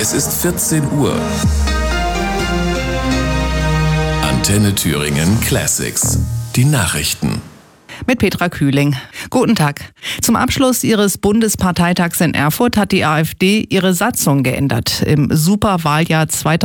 Es ist 14 Uhr. Antenne Thüringen Classics. Die Nachrichten. Mit Petra Kühling. Guten Tag. Zum Abschluss ihres Bundesparteitags in Erfurt hat die AfD ihre Satzung geändert. Im Superwahljahr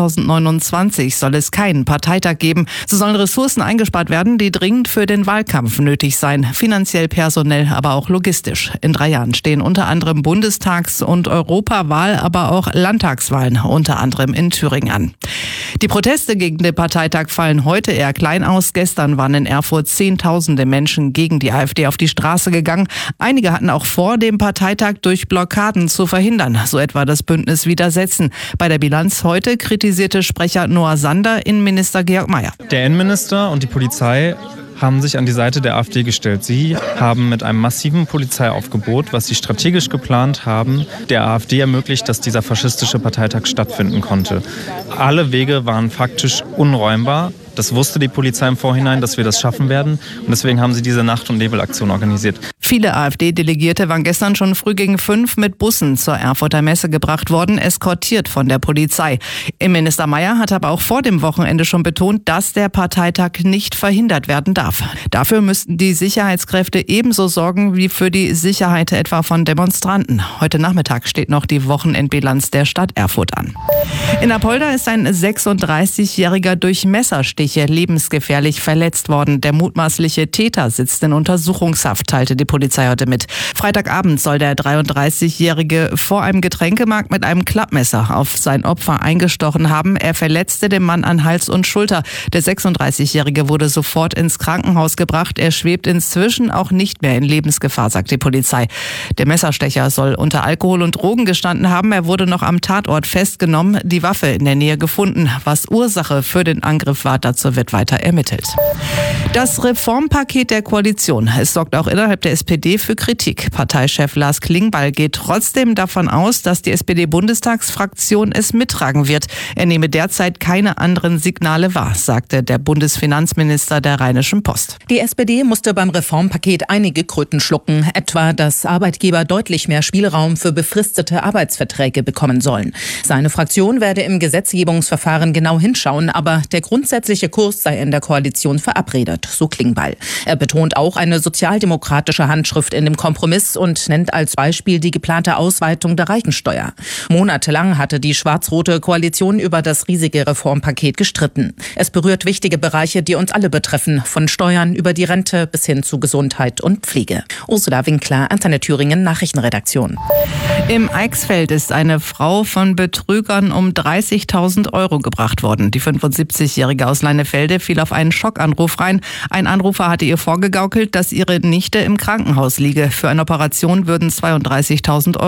2029 soll es keinen Parteitag geben. So sollen Ressourcen eingespart werden, die dringend für den Wahlkampf nötig seien. Finanziell, personell, aber auch logistisch. In 3 Jahren stehen unter anderem Bundestags- und Europawahl, aber auch Landtagswahlen, unter anderem in Thüringen an. Die Proteste gegen den Parteitag fallen heute eher klein aus. Gestern waren in Erfurt Zehntausende Menschen gegen die AfD auf die Straße gegangen. Einige hatten auch vor, den Parteitag durch Blockaden zu verhindern, so etwa das Bündnis Widersetzen. Bei der Bilanz heute kritisierte Sprecher Noah Sander Innenminister Georg Mayer. Der Innenminister und die Polizei haben sich an die Seite der AfD gestellt. Sie haben mit einem massiven Polizeiaufgebot, was sie strategisch geplant haben, der AfD ermöglicht, dass dieser faschistische Parteitag stattfinden konnte. Alle Wege waren faktisch unräumbar. Das wusste die Polizei im Vorhinein, dass wir das schaffen werden. Und deswegen haben sie diese Nacht- und Nebelaktion organisiert. Viele AfD-Delegierte waren gestern schon früh gegen 5 mit Bussen zur Erfurter Messe gebracht worden, eskortiert von der Polizei. Innenminister Mayer hat aber auch vor dem Wochenende schon betont, dass der Parteitag nicht verhindert werden darf. Dafür müssten die Sicherheitskräfte ebenso sorgen wie für die Sicherheit etwa von Demonstranten. Heute Nachmittag steht noch die Wochenendbilanz der Stadt Erfurt an. In Apolda ist ein 36-Jähriger durch Messerstiche lebensgefährlich verletzt worden. Der mutmaßliche Täter sitzt in Untersuchungshaft, teilte die Polizei heute mit. Freitagabend soll der 33-Jährige vor einem Getränkemarkt mit einem Klappmesser auf sein Opfer eingestochen haben. Er verletzte den Mann an Hals und Schulter. Der 36-Jährige wurde sofort ins Krankenhaus gebracht. Er schwebt inzwischen auch nicht mehr in Lebensgefahr, sagt die Polizei. Der Messerstecher soll unter Alkohol und Drogen gestanden haben. Er wurde noch am Tatort festgenommen, die Waffe in der Nähe gefunden. Was Ursache für den Angriff war, dazu wird weiter ermittelt. Das Reformpaket der Koalition. Es sorgt auch innerhalb der SPD für Kritik. Parteichef Lars Klingbeil geht trotzdem davon aus, dass die SPD-Bundestagsfraktion es mittragen wird. Er nehme derzeit keine anderen Signale wahr, sagte der Bundesfinanzminister der Rheinischen Post. Die SPD musste beim Reformpaket einige Kröten schlucken, etwa, dass Arbeitgeber deutlich mehr Spielraum für befristete Arbeitsverträge bekommen sollen. Seine Fraktion werde im Gesetzgebungsverfahren genau hinschauen, aber der grundsätzliche Kurs sei in der Koalition verabredet, so Klingbeil. Er betont auch eine sozialdemokratische Handschrift in dem Kompromiss und nennt als Beispiel die geplante Ausweitung der Reichensteuer. Monatelang hatte die schwarz-rote Koalition über das riesige Reformpaket gestritten. Es berührt wichtige Bereiche, die uns alle betreffen, von Steuern über die Rente bis hin zu Gesundheit und Pflege. Ursula Winkler, Antenne Thüringen, Nachrichtenredaktion. Im Eichsfeld ist eine Frau von Betrügern um 30.000 € gebracht worden. Die 75-Jährige aus Leinefelde fiel auf einen Schockanruf rein. Ein Anrufer hatte ihr vorgegaukelt, dass ihre Nichte im Krankenhaus liege. Für eine Operation würden 32.000 €